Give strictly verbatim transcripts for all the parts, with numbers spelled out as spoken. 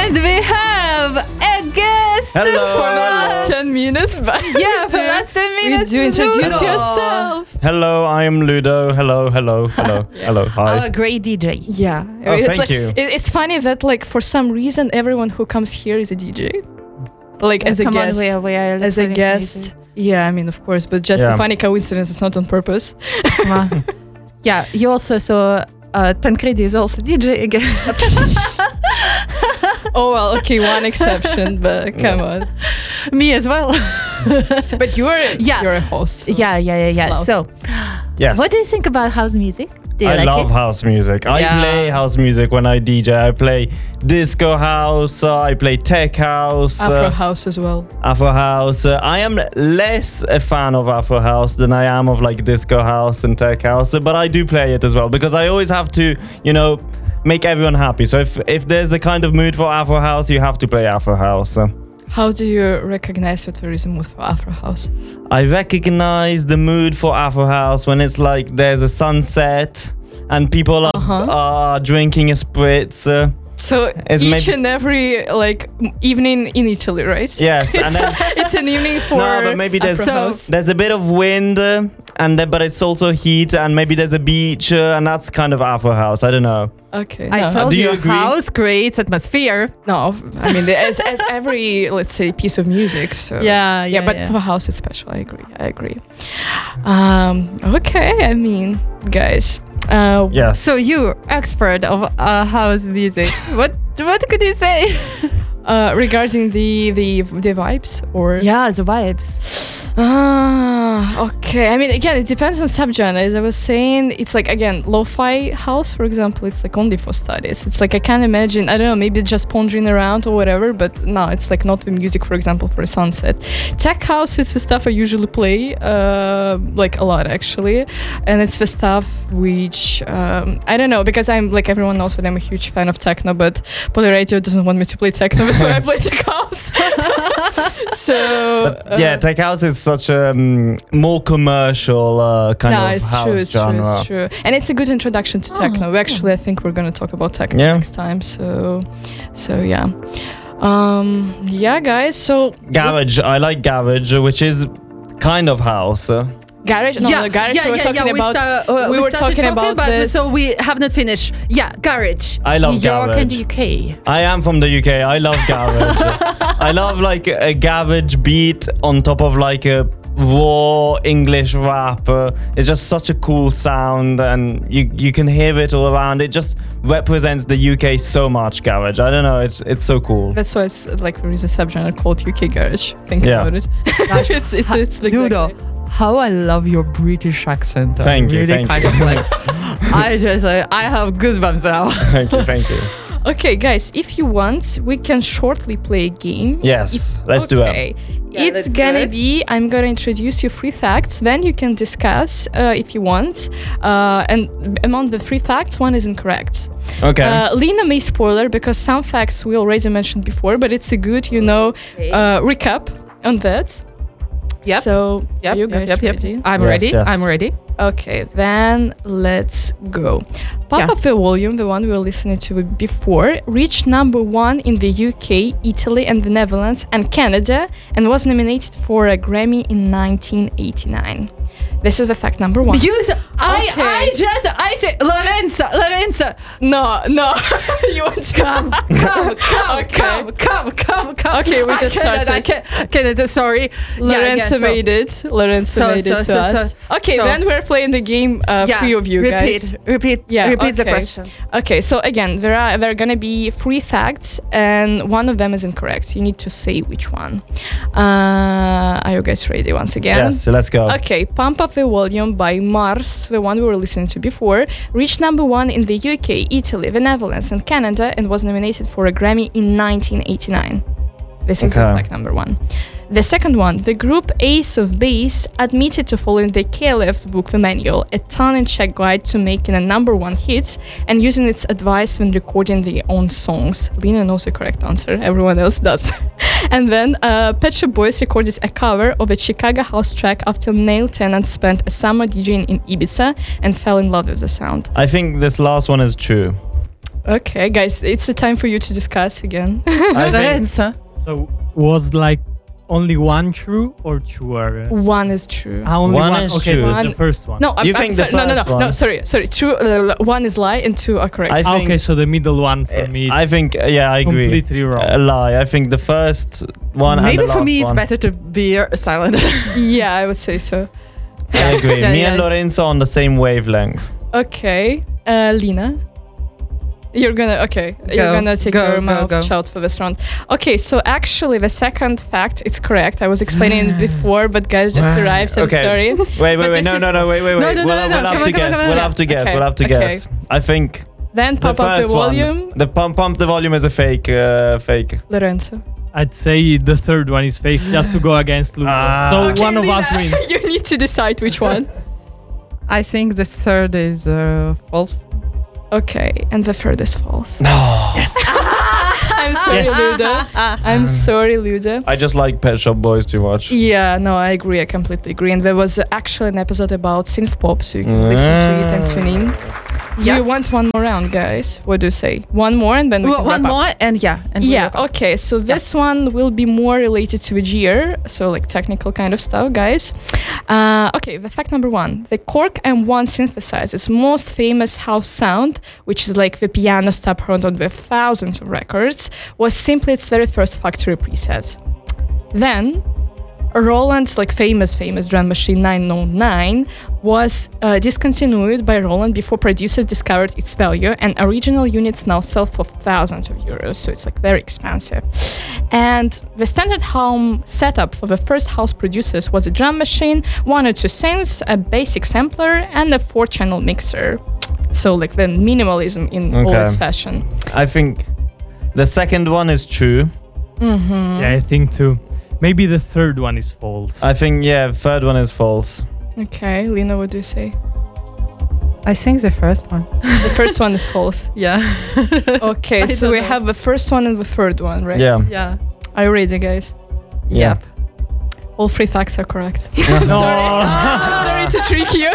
And we have a guest Hello. for the us. last ten minutes, but Yeah, for the last ten minutes. do introduce Ludo. yourself. Hello, I am Ludo. Hello, hello, hello, hello. Hi. Our great D J. Yeah. Oh, it's thank like, you. it- it's funny that like for some reason everyone who comes here is a D J. Like as a Come guest. on, we are, we are as a listening guest. Yeah, I mean of course, but just Yeah. a funny coincidence, it's not on purpose. Come on. Yeah, you also saw uh, Tancredi is also D J again. Oh well, okay, one exception, but come on. Me as well. But you're Yeah. you're a host. so- yeah, yeah, yeah, yeah. loud. So, Yes. what do you think about house music? Do you I like love it? house music. I Yeah. play house music when I D J. I play disco house. Uh, I play tech house. Afro uh, house as well. Afro house. Uh, I am less a fan of Afro house than I am of like disco house and tech house, uh, but I do play it as well because I always have to, you know, make everyone happy. So if if there's a kind of mood for Afro house, you have to play Afro house. Uh, How do you recognize that there is a mood for Afro house? I recognize the mood for Afro house when it's like there's a sunset and people are, Uh-huh. are drinking a spritz. Uh, So It's each maybe- and every like m- evening in Italy, right? yes, and It's, then it's an evening for No, but maybe there's- Afro So- house. there's a bit of wind, uh, and then, but it's also heat, and maybe there's a beach, uh, and that's kind of Afro house. I don't know. Okay. I no. told Do you you, agree? house creates atmosphere. No, I mean as, as every let's say piece of music. So Yeah, yeah, but for house it's special. I agree. I agree. Um, okay, I mean, guys. Uh, Yes. So you expert of uh, house music. what what could you say? uh, regarding the the the vibes or Yeah, the vibes. Ah, okay. I mean, again, it depends on subgenre. As I was saying, it's like again, lo-fi house, for example, it's like only for studies. It's like I can't imagine. I don't know, maybe just pondering around or whatever. But no, it's like not the music, for example, for a sunset. Tech house is the stuff I usually play, uh, like a lot actually, and it's the stuff which um, I don't know because I'm like everyone knows that I'm a huge fan of techno, but Poly Radio doesn't want me to play techno. That's why I play tech house. so But yeah, uh, tech house is such a um, more commercial uh, kind no, of it's house true, it's genre. true, it's true. And it's a good introduction to Oh, techno. We actually, I think we're going to talk about techno Yeah. next time. So, so yeah. Um, yeah, guys. So, Garage, I like garage, uh, which is kind of house. Uh, garage? No, no, garage. we were talking about. start- uh, we were started talking about this. So we have not finished. Yeah, garage. I love New York garage. and the U K. I am from the U K. I love garage. I love like a garage beat on top of like a raw English rap. Uh, it's just such a cool sound, and you you can hear it all around. It just represents the U K so much. Garage. I don't know. It's it's so cool. That's why it's like there is a subgenre called U K garage. Think Yeah. about it. it's it's it's like Ludo, how I love your British accent. Thank you, really thank kind you. of like, I just like, I have goosebumps now. Thank you. Thank you. Okay, guys, if you want, we can shortly play a game. Yes. Let's do it. Okay. Yeah, it's let's do gonna it. be, I'm gonna introduce you three facts, then you can discuss uh, if you want. Uh, and among the three facts, one is incorrect. Okay. Uh, Lena may spoiler because some facts we already mentioned before, but it's a good, you know, uh, recap on that. Yep. So, Yep, are you yep, guys yep, yep. ready? I'm Yes, ready. yes. I'm ready. Okay, then let's go. Pop Yeah. Up the Volume, the one we were listening to before, reached number one in the U K, Italy, and the Netherlands, and Canada, and was nominated for a Grammy in nineteen eighty-nine. This is the fact number one. You, s- I, Okay. I just, I said, Lorenza, Lorenza, No, no, you want to come, come, come, Okay. come, come, come, come. Okay, we I just cannot, started. I can't, cannot, sorry. Lorenzo yeah, so- made it. Lorenzo So- made so- it to so- us. so- okay, so- then we're playing the game. Uh, Yeah, three of you repeat, guys. Repeat, Yeah, repeat the okay. question. Okay, so again, there are there are gonna be three facts, and one of them is incorrect. You need to say which one. Uh, are you guys ready? Once again. Yes. So let's go. Okay, Pump Up the Volume by Mars, the one we were listening to before, reached number one in the U K, Italy, the Netherlands, and Canada, and was nominated for a Grammy in nineteen eighty-nine. This is Okay. fact number one. The second one, the group Ace of Base admitted to following the K L F's book The Manual, a tongue-in-cheek guide to making a number one hit, and using its advice when recording their own songs. Lena knows the correct answer, everyone else does. And then uh, Pet Shop Boys recorded a cover of a Chicago house track after Neil Tennant spent a summer DJing in Ibiza and fell in love with the sound. I think this last one is true. Okay, guys, it's the time for you to discuss again. I think, Lorenzo. So was like only one true or two are? One is true. Ah, only One one. is okay, true. the- One- the first one. No, I'm, You I'm think the sorry. No, no, first no, no. one? Sorry, sorry. True. Uh, one is lie and two are correct. I Ah, think- okay, so the middle one for me. I think, uh, yeah, I agree. completely wrong. A lie. I think the first one Maybe and the for last me it's one. better to be uh, silent. yeah, I would say so. I agree. Yeah, Me yeah. and Lorenzo on the same wavelength. Okay, uh, Lina. You're gonna okay. You're Go, gonna take go, your go, mouth go. shut for this round. Okay, so actually the second fact it's correct. I was explaining it before, but guys just arrived. I'm Okay. sorry. Wait, wait, But wait. this No, is- no, no. Wait, wait, wait. No, no, we'll no, no, we'll come have on, to come on, guess. come on, We'll come have to guess. Okay, We'll have to okay. guess. I think Then the pump up the first one. volume, The pump pump the volume is a fake. Uh, fake. Lorenzo. I'd say the third one is fake, just to go against Ludo. Ah. so Okay, one of us Lina, wins. you need to decide which one. I think the third is uh, false. Okay, and the third is false. No. Yes. I'm sorry, Yes. Ludo. I'm sorry, Ludo. I just like Pet Shop Boys too much. Yeah, no, I agree. I completely agree. And there was uh, actually an episode about synth pop, so you can listen to it and tune in. Do Yes. you want one more round, guys? What do you say? One more and then we Well, can one wrap up. more and yeah. And we Yeah, wrap up. okay. So this one will be more related to a year, so like technical kind of stuff, guys. Uh, okay, the fact number one: the Korg M one synthesizer's most famous house sound, which is like the piano stub heard on the thousands of records, was simply its very first factory preset. Then, Roland's like famous, famous drum machine nine oh nine was uh, discontinued by Roland before producers discovered its value, and original units now sell for thousands of euros, so it's like very expensive. And the standard home setup for the first house producers was a drum machine, one or two synths, a basic sampler, and a four-channel mixer. So like the minimalism in all Okay. its fashion. I think the second one is true. Mm-hmm. Yeah, I think too. Maybe the third one is false. I think yeah, third one is false. Okay, Lina, what do you say? I think the first one. The first one is false. Yeah. Okay, I so don't we know. have the first one and the third one, right? Yeah. Yeah. Are you ready, guys? Yeah. Yep. All three facts are correct. no. Sorry to trick you.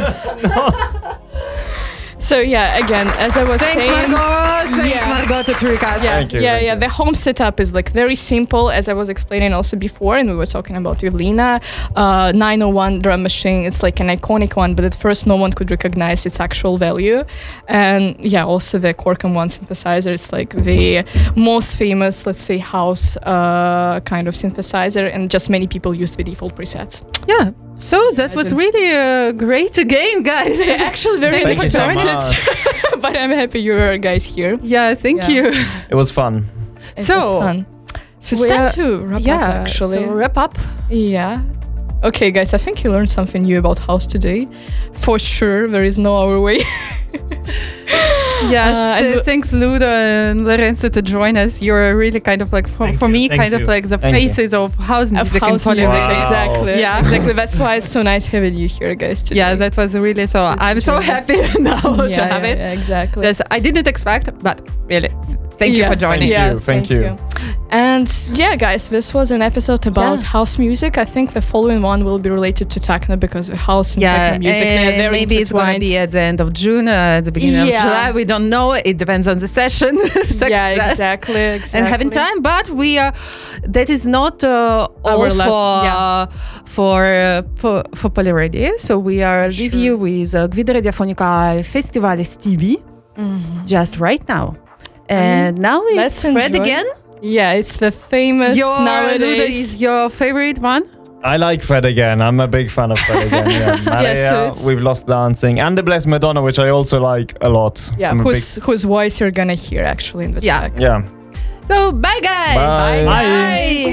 So yeah, again, as I was Thanks, saying, Margot. Thanks, Yeah. Margot, to trick us. yeah, Thank you, yeah, thank yeah. you. The home setup is like very simple, as I was explaining also before, and we were talking about with Lina. Uh, nine oh one drum machine. It's like an iconic one, but at first no one could recognize its actual value. And yeah, also the Korg M one synthesizer. It's like the most famous, let's say, house uh, kind of synthesizer, and just many people use the default presets. Yeah. So that was Imagine. really a great game, guys. Actually, very Thank you so unexpected. But I'm happy you're guys here. Yeah, thank Yeah. you. It was fun. It So, was fun. So it's we time are- to wrap yeah, up, actually. so wrap up. Yeah. Okay, guys, I think you learned something new about house today. For sure, there is no other way. Yes, Uh, and uh, w- thanks Ludo and Lorenzo to join us. You're really kind of like, for, Thank for you, me, thank kind of you. like the Thank you. faces of house Of music house in music, Poland. Wow. exactly. Yeah. Exactly. That's why it's so nice having you here, guys, today. Yeah, that was really so. Thank I'm you so so much. happy now to Yeah, have yeah, it. yeah, exactly. Yes, I didn't expect, but really, thank you Yeah. for joining. Thank yeah, you, thank you. And yeah, guys, this was an episode about Yeah. house music. I think the following one will be related to techno because the house and Yeah, techno music they are and very maybe it's gonna intertwined. be at the end of June, uh, at the beginning Yeah. of July. We don't know. It depends on the session. Success. Yeah, exactly, exactly. And having time, but we are. That is not uh, all Our luck, for yeah. uh, for uh, po- for Polyradio. So we are leave Sure. you with uh, Gvida Radiofonica Festivalis T V Mhm. just right now. And now it's let's Fred enjoy. again. Yeah, it's the famous Your Ludo nowadays. is your favorite one. I like Fred again. I'm a big fan of Fred again. Yeah, Maria, so it's- We've Lost Dancing, and the Blessed Madonna, which I also like a lot. Yeah, I'm a whose whose voice you're gonna hear actually in the Yeah. track. big, yeah. So bye guys. Bye. Bye. Bye.